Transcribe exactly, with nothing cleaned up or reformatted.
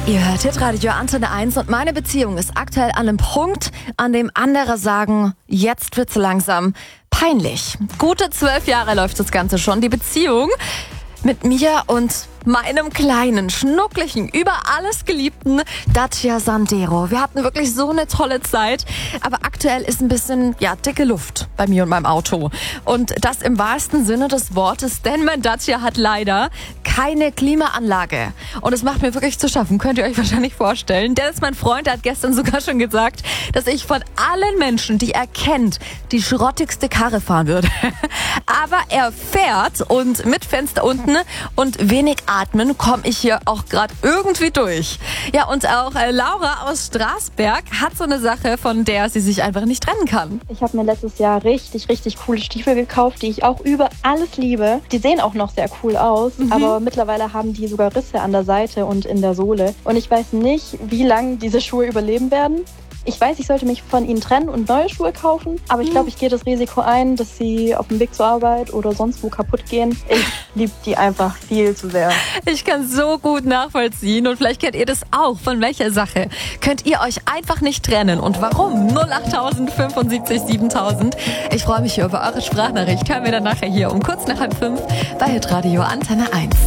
Ihr hört Hitradio Antenne eins und meine Beziehung ist aktuell an einem Punkt, an dem andere sagen, jetzt wird's langsam peinlich. Gute zwölf Jahre läuft das Ganze schon. Die Beziehung mit mir und meinem kleinen, schnucklichen, über alles geliebten Dacia Sandero. Wir hatten wirklich so eine tolle Zeit, aber aktuell ist ein bisschen, ja, dicke Luft bei mir und meinem Auto. Und das im wahrsten Sinne des Wortes, denn mein Dacia hat leider keine Klimaanlage. Und es macht mir wirklich zu schaffen, könnt ihr euch wahrscheinlich vorstellen. Dennis, mein Freund, der hat gestern sogar schon gesagt, dass ich von allen Menschen, die er kennt, die schrottigste Karre fahren würde. Aber er fährt und mit Fenster unten und wenig atmen komme ich hier auch gerade irgendwie durch. Ja, und auch äh, Laura aus Straßberg hat so eine Sache, von der sie sich einfach nicht trennen kann. Ich habe mir letztes Jahr richtig, richtig coole Stiefel gekauft, die ich auch über alles liebe. Die sehen auch noch sehr cool aus, mhm. aber mittlerweile haben die sogar Risse an der Seite und in der Sohle. Und ich weiß nicht, wie lange diese Schuhe überleben werden. Ich weiß, ich sollte mich von ihnen trennen und neue Schuhe kaufen, aber ich glaube, ich gehe das Risiko ein, dass sie auf dem Weg zur Arbeit oder sonst wo kaputt gehen. Ich liebe die einfach viel zu sehr. Ich kann so gut nachvollziehen und vielleicht kennt ihr das auch. Von welcher Sache könnt ihr euch einfach nicht trennen und warum? null acht fünfundsiebzig siebentausend. Ich freue mich hier über eure Sprachnachricht. Hören wir dann nachher hier um kurz nach halb fünf bei Hitradio Antenne eins.